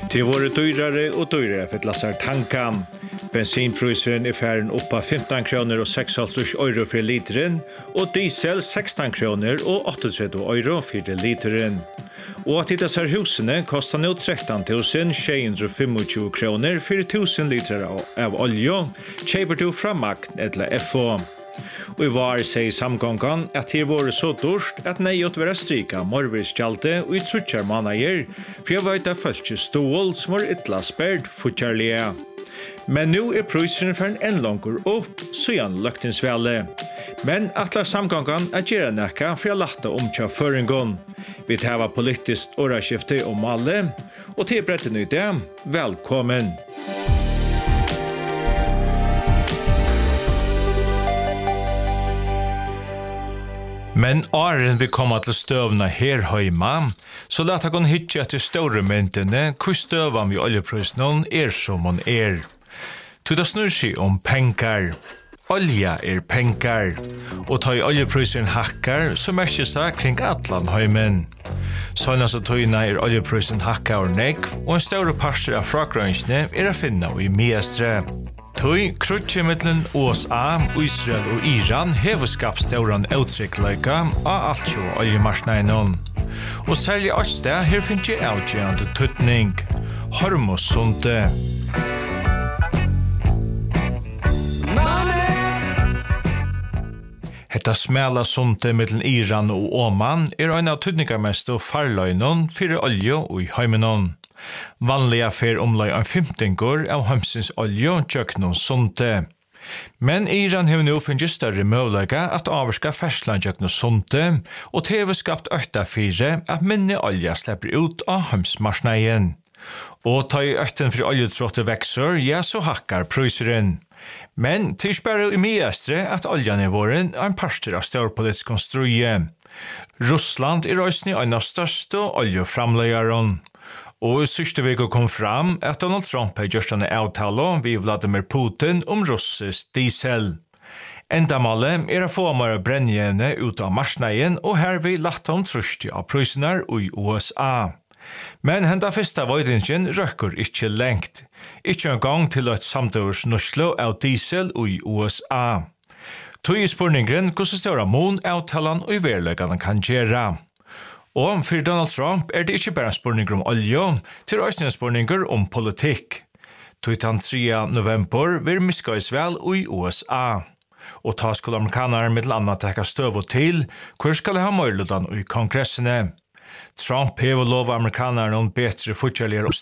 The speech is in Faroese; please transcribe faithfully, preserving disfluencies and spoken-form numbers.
Det vore dyrare och dyrare för att lassa tanka. Bensinprisen är färden upp på femton kronor och sextioåtta euro för litern och diesel sexton kronor och åttiotre euro för litern. Och att hitta så här husen kostar nu tretton tusen tjugohundrafemtio kronor för tusen liter av olja. Köper du framakt eller F O. Och i var säger samgången att det var så dörst att nej att vara strika morgviskjalte och i trutjar manager för jag vet att folk stål som var ytla spärd fortjärliga. Men nu är prisen för en en långur upp så igen löktensvälle. Men att samgången att göra näka för att latta omkja för en gång. Vi tar politiskt åraskifte om alle och till bretten ut det. Välkommen! Men åren vi kommer til støvna her heima, så lät jeg gå hitja til store myndene, hvor støvan vi oljeprisen er som hon er. Så det snur seg om pengar. Olja er pengar, og ta i oljeprisen hakkar, så merkes det kring atlan heimen. Sånn så tøyna er oljeprisen hakka og negv, og en større parster av fragrønsene er å finne i Mestre. Tøy krutje mittlen U S A, Israel og Iran hever skapt stauran uttrykkleika av alt jo oljemarskneinon. Og særlig alt sted her finnes jeg avgjørende tøtning. Hormossunte. Hetta smela sunte mittlen Iran og Oman er ein av tøtningarmest og farløgnon fyrir olje og i heimenon. Vanliga fer omlai en femtingur av heimsins olje og tjøknon sunte. Men Iran har nu finnst større møvlega at avvarska ferslan tjøknon sunte, og det har skapt økta fire at minne olja slipper ut av heimsmarsneien. Og ta i økten for oljetråtte vekser, ja, så hakkar prøyseren. Men det er bare i Mestre at oljan er våren er en parster av størpolitisk konstruie. Russland er røysni en av største oljeframlegaren. Og i siste veko kom fram at Donald Trump har gjort en avtale ved Vladimir Putin om russisk diesel. Endamalet er å få mer brennjene ut av marsneien, og her vi lagt om trusti av prisene i U S A. Men henda fyrsta vøydingen røkker ikkje lengt. Ikkje en gang til et samtøvers norsklo av diesel i U S A. Tøy i spurningen hvordan større mån avtalen og i verlegane kan gjøre. Og for Donald Trump er det ikke bare spurninger om olje, til røysende spurninger om politikk. den tredje november vil miskøys vel i U S A. Og ta skulle amerikanere med annet tekka støv og til, hvor skal det ha møyludan i kongressene. Trump hever lov amerikanerne om bedre fortjelligere